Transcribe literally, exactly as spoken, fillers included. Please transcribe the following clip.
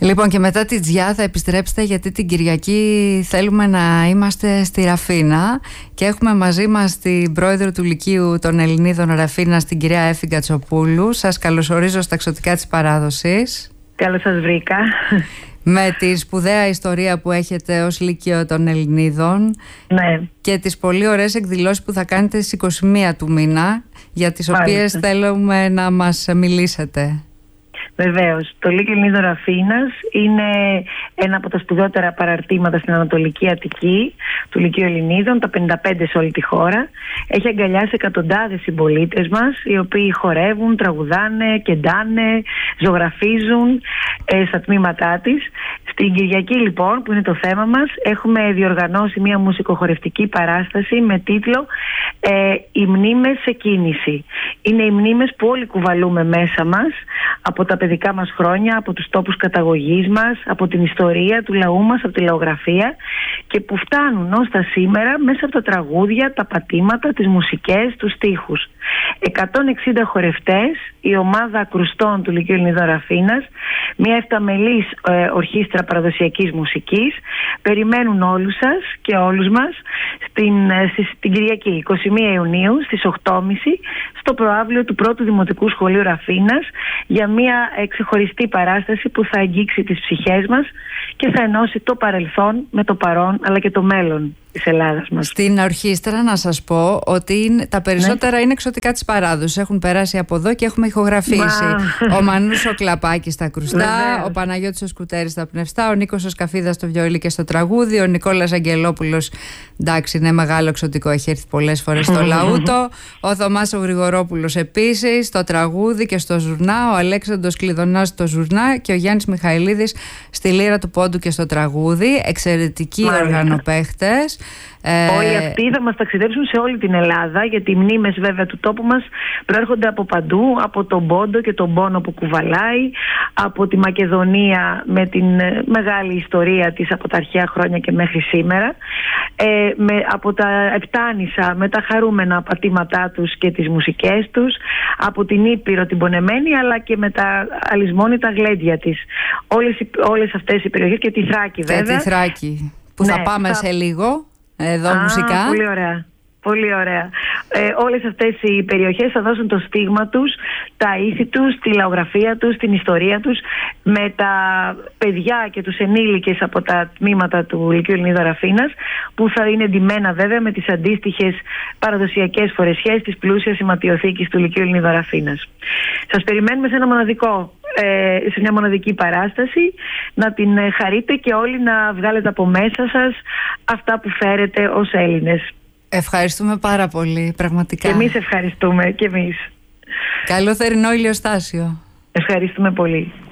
Λοιπόν, και μετά τη Τζιά θα επιστρέψετε, γιατί την Κυριακή θέλουμε να είμαστε στη Ραφίνα και έχουμε μαζί μας την πρόεδρο του Λυκείου των Ελληνίδων Ραφίνας, την κυρία Έφη Κατσοπούλου. Σας καλωσορίζω στα Ξωτικά της Παράδοσης. Καλώς σας βρήκα. Με τη σπουδαία ιστορία που έχετε ως Λύκειο των Ελληνίδων, ναι, και τις πολύ ωραίες εκδηλώσεις που θα κάνετε στις είκοσι μία του μήνα, για τις Μάλιστα. οποίες θέλουμε να μας μιλήσετε. Βεβαίως, το Λύκειο Ελληνίδων Ραφίνας είναι ένα από τα σπουδαιότερα παραρτήματα στην Ανατολική Αττική του Λυκείου Ελληνίδων, τα πενήντα πέντε σε όλη τη χώρα. Έχει αγκαλιάσει εκατοντάδες συμπολίτες μας, οι οποίοι χορεύουν, τραγουδάνε, κεντάνε, ζωγραφίζουν ε, στα τμήματά της. Στην Κυριακή, λοιπόν, που είναι το θέμα μας, έχουμε διοργανώσει μια μουσικοχορευτική παράσταση με τίτλο ε, «Οι μνήμες σε κίνηση». Είναι οι μνήμες που όλοι κουβαλούμε μέσα μας από τα παιδικά μας χρόνια, από τους τόπους καταγωγής μας, από την ιστορία του λαού μας, από τη λαογραφία, και που φτάνουν ως τα σήμερα μέσα από τα τραγούδια, τα πατήματα, τις μουσικές, τους στίχους. εκατόν εξήντα χορευτές, η ομάδα ακρουστών του Λυκείου Ελληνίδων Ραφίνας, μια εφταμελής ε, ορχήστρα παραδοσιακής μουσικής, περιμένουν όλους σας και όλους μας στην, ε, στην Κυριακή εικοστή πρώτη Ιουνίου στις οκτώ και μισή στο προαύλιο του πρώτου Δημοτικού Σχολείου Ραφίνας, για μια ε, ξεχωριστή παράσταση που θα αγγίξει τις ψυχές μας και θα ενώσει το παρελθόν με το παρόν, αλλά και το μέλλον της Ελλάδας μας. Στην ορχήστρα, να σας πω ότι είναι, τα περισσότερα ναι. είναι εξωτικά της παράδοσης. Έχουν περάσει από εδώ και έχουμε ηχογραφήσει. Μα. Ο Μανούς ο Κλαπάκης στα ακρουστά, Βεβαίως. ο Παναγιώτης ο Σκουτέρης στα πνευστά, ο Νίκος ο Σκαφίδας στο βιολί και στο τραγούδι, ο Νικόλας Αγγελόπουλος, εντάξει, είναι μεγάλο εξωτικό, έχει έρθει πολλές φορές στο Λαούτο, ο Θωμάς ο Γρηγορόπουλος επίσης στο τραγούδι και στο ζουρνά, ο Αλέξανδρος Κλειδονάς στο ζουρνά και ο Γιάννης Μιχαηλίδης στη λύρα του πόντου και στο τραγούδι. Εξαιρετικοί οργανοπαίχτες. Όλοι αυτοί θα μας ταξιδέψουν σε όλη την Ελλάδα, γιατί οι μνήμες βέβαια του τόπου μας προέρχονται από παντού, από τον πόντο και τον πόνο που κουβαλάει, από τη Μακεδονία με την μεγάλη ιστορία της από τα αρχαία χρόνια και μέχρι σήμερα, ε, με, από τα Επτάνησα με τα χαρούμενα πατήματά τους και τις μουσικές τους, από την Ήπειρο την πονεμένη, αλλά και με τα αλυσμόνητα γλέντια της. Όλες, όλες αυτές οι περιοχές, και τη Θράκη βέβαια. Και τη Θράκη που ναι, θα πάμε θα... σε λίγο. Εδώ Α, μουσικά. Πολύ ωραία. Πολύ ωραία. Ε, όλες αυτές οι περιοχές θα δώσουν το στίγμα τους, τα ήθη τους, τη λαογραφία τους, την ιστορία τους, με τα παιδιά και τους ενήλικες από τα τμήματα του Λυκείου Ελληνίδων Ραφίνας, που θα είναι ντυμένα βέβαια με τις αντίστοιχες παραδοσιακές φορεσιές της πλούσιας σηματιοθήκης του Λυκείου Ελληνίδων Ραφίνας. Σας περιμένουμε σε ένα μοναδικό σε μια μοναδική παράσταση, να την χαρείτε και όλοι να βγάλετε από μέσα σας αυτά που φέρετε ως Έλληνες. Ευχαριστούμε πάρα πολύ, πραγματικά. Και εμείς ευχαριστούμε, και εμείς. Καλό θερινό ηλιοστάσιο. Ευχαριστούμε πολύ.